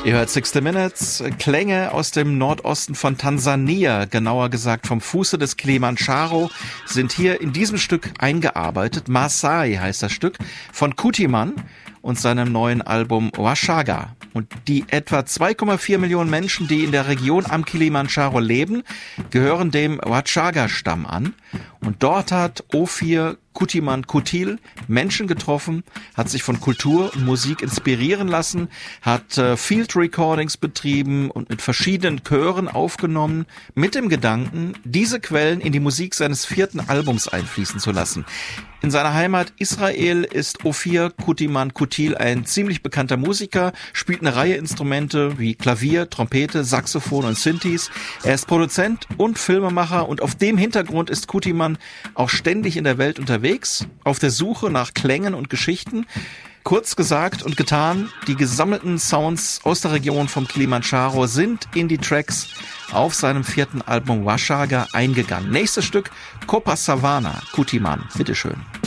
Ihr hört 60 Minutes, Klänge aus dem Nordosten von Tansania, genauer gesagt vom Fuße des Kilimanjaro, sind hier in diesem Stück eingearbeitet. Maasai heißt das Stück von Kutiman und seinem neuen Album Washaga. Und die etwa 2,4 Millionen Menschen, die in der Region am Kilimanjaro leben, gehören dem Wachaga-Stamm an. Und dort hat Ophir Kutiman Kutil Menschen getroffen, hat sich von Kultur und Musik inspirieren lassen, hat Field Recordings betrieben und mit verschiedenen Chören aufgenommen, mit dem Gedanken, diese Quellen in die Musik seines 4. Albums einfließen zu lassen. In seiner Heimat Israel ist Ophir Kutiman Kutil ein ziemlich bekannter Musiker, spielt eine Reihe Instrumente wie Klavier, Trompete, Saxophon und Synthes. Er ist Produzent und Filmemacher und auf dem Hintergrund ist Kutiman auch ständig in der Welt unterwegs, auf der Suche nach Klängen und Geschichten. Kurz gesagt und getan, die gesammelten Sounds aus der Region vom Kilimanjaro sind in die Tracks auf seinem 4. Album Washaga eingegangen. Nächstes Stück, Copa Savana, Kutiman. Bitteschön.